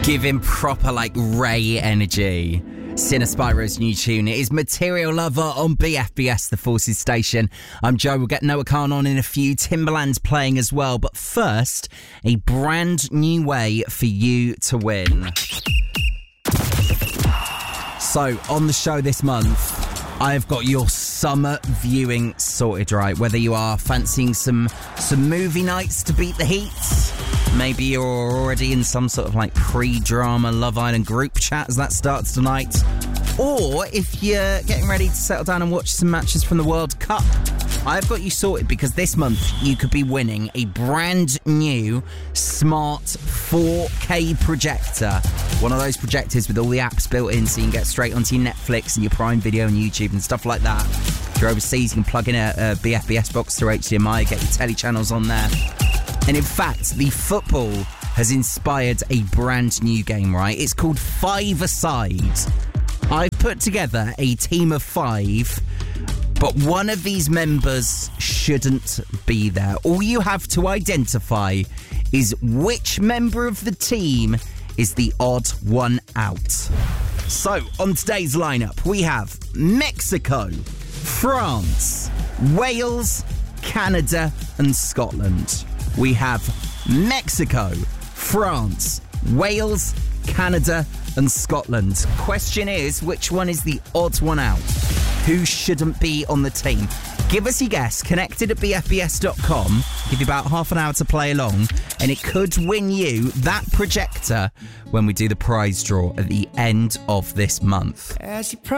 Giving proper, Ray energy. Cinespiro's new tune. It is Material Lover on BFBS, the Forces station. I'm Joe. We'll get Noah Khan on in a few. Timbaland's playing as well. But first, a brand new way for you to win. So, on the show this month, I've got your summer viewing sorted, right? Whether you are fancying some movie nights to beat the heat, maybe you're already in some sort of pre-drama Love Island group chat as that starts tonight, or if you're getting ready to settle down and watch some matches from the World Cup, I've got you sorted because this month you could be winning a brand new smart 4K projector. One of those projectors with all the apps built in so you can get straight onto your Netflix and your Prime Video and YouTube and stuff like that. If you're overseas, you can plug in a BFBS box through HDMI, get your telly channels on there. And in fact, the football has inspired a brand new game, right? It's called 5-a-side. I've put together a team of 5, but one of these members shouldn't be there. All you have to identify is which member of the team is the odd one out. So, on today's lineup, we have Mexico, France, Wales, Canada, and Scotland. We have Mexico, France, Wales, Canada, and Scotland. Question is, which one is the odd one out? Who shouldn't be on the team? Give us your guess. Connected at bfbs.com. Give you about half an hour to play along, and it could win you that projector when we do the prize draw at the end of this month.